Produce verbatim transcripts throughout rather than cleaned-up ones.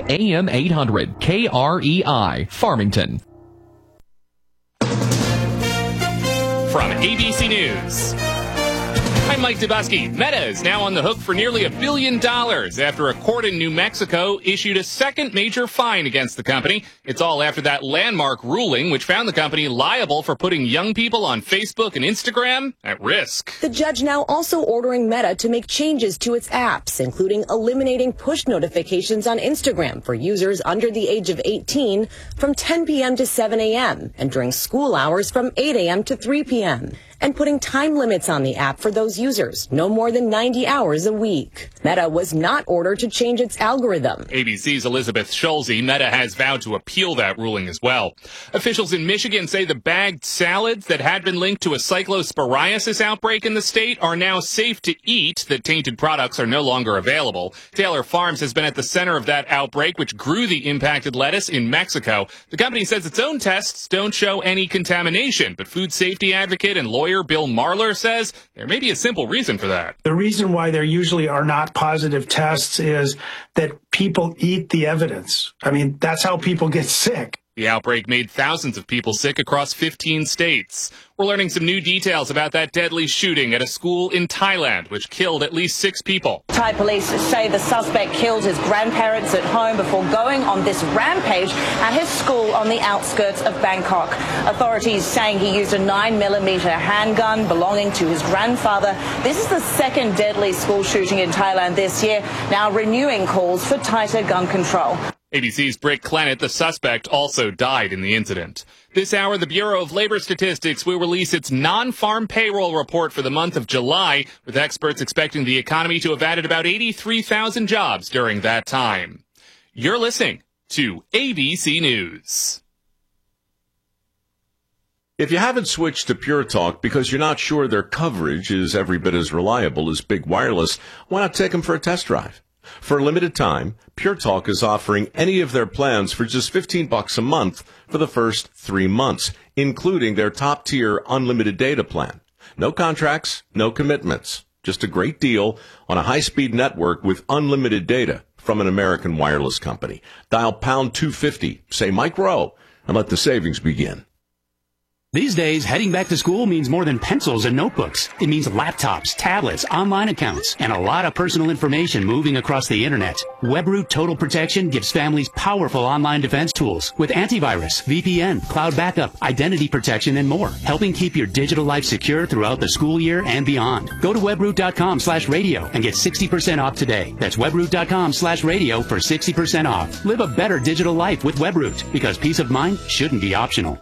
A M eight hundred K R E I, Farmington. From A B C News, I'm Mike Dubusky. Meta is now on the hook for nearly a billion dollars after a court in New Mexico issued a second major fine against the company. It's all after that landmark ruling, which found the company liable for putting young people on Facebook and Instagram at risk. The judge now also ordering Meta to make changes to its apps, including eliminating push notifications on Instagram for users under the age of eighteen from ten p.m. to seven a.m. and during school hours from eight a.m. to three p.m. and putting time limits on the app for those users, no more than ninety hours a week. Meta was not ordered to change its algorithm. A B C's Elizabeth Schulze. Meta has vowed to appeal that ruling as well. Officials in Michigan say the bagged salads that had been linked to a cyclosporiasis outbreak in the state are now safe to eat. The tainted products are no longer available. Taylor Farms has been at the center of that outbreak, which grew the impacted lettuce in Mexico. The company says its own tests don't show any contamination, but food safety advocate and lawyer Bill Marler says there may be a simple reason for that. The reason why there usually are not positive tests is that people eat the evidence. I mean, that's how people get sick. The outbreak made thousands of people sick across fifteen states. We're learning some new details about that deadly shooting at a school in Thailand, which killed at least six people. Thai police say the suspect killed his grandparents at home before going on this rampage at his school on the outskirts of Bangkok. Authorities saying he used a nine millimeter handgun belonging to his grandfather. This is the second deadly school shooting in Thailand this year, now renewing calls for tighter gun control. A B C's Britt Clennett, the suspect, also died in the incident. This hour, the Bureau of Labor Statistics will release its non-farm payroll report for the month of July, with experts expecting the economy to have added about eighty-three thousand jobs during that time. You're listening to A B C News. If you haven't switched to Pure Talk because you're not sure their coverage is every bit as reliable as Big Wireless, why not take them for a test drive? For a limited time, Pure Talk is offering any of their plans for just fifteen bucks a month for the first three months, including their top-tier unlimited data plan. No contracts, no commitments. Just a great deal on a high-speed network with unlimited data from an American wireless company. Dial pound two fifty, say Mike Rowe, and let the savings begin. These days, heading back to school means more than pencils and notebooks. It means laptops, tablets, online accounts, and a lot of personal information moving across the internet. WebRoot Total Protection gives families powerful online defense tools with antivirus, V P N, cloud backup, identity protection, and more, helping keep your digital life secure throughout the school year and beyond. Go to webroot.com slash radio and get sixty percent off today. That's webroot.com slash radio for sixty percent off. Live a better digital life with WebRoot, because peace of mind shouldn't be optional.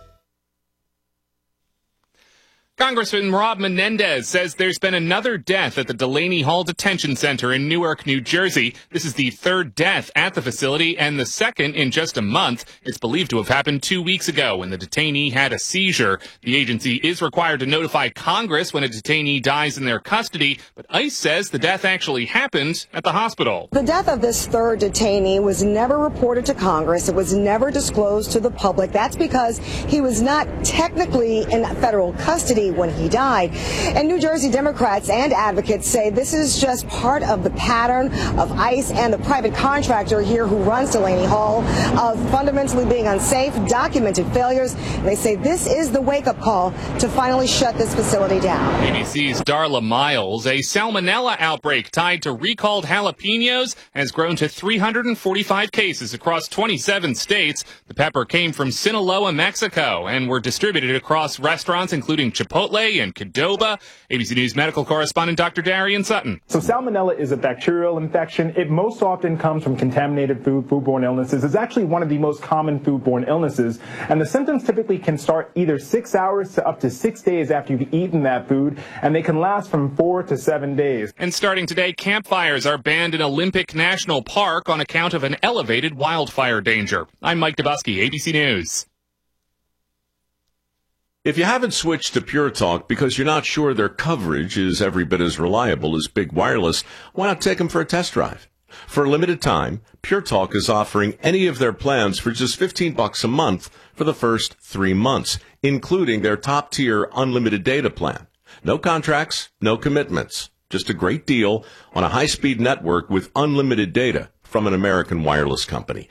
Congressman Rob Menendez says there's been another death at the Delaney Hall Detention Center in Newark, New Jersey. This is the third death at the facility and the second in just a month. It's believed to have happened two weeks ago when the detainee had a seizure. The agency is required to notify Congress when a detainee dies in their custody, but ICE says the death actually happened at the hospital. The death of this third detainee was never reported to Congress. It was never disclosed to the public. That's because he was not technically in federal custody when he died. And New Jersey Democrats and advocates say this is just part of the pattern of ICE and the private contractor here who runs Delaney Hall of fundamentally being unsafe, documented failures. And they say this is the wake-up call to finally shut this facility down. A B C's Darla Miles. A salmonella outbreak tied to recalled jalapenos has grown to three hundred forty-five cases across twenty-seven states. The pepper came from Sinaloa, Mexico, and were distributed across restaurants including Chipotle and Qdoba. A B C News medical correspondent Doctor Darian Sutton. So salmonella is a bacterial infection. It most often comes from contaminated food, foodborne illnesses. It's actually one of the most common foodborne illnesses. And the symptoms typically can start either six hours to up to six days after you've eaten that food, and they can last from four to seven days. And starting today, campfires are banned in Olympic National Park on account of an elevated wildfire danger. I'm Mike Dubusky, A B C News. If you haven't switched to Pure Talk because you're not sure their coverage is every bit as reliable as Big Wireless, why not take them for a test drive? For a limited time, Pure Talk is offering any of their plans for just fifteen bucks a month for the first three months, including their top-tier unlimited data plan. No contracts, no commitments. Just a great deal on a high-speed network with unlimited data from an American wireless company.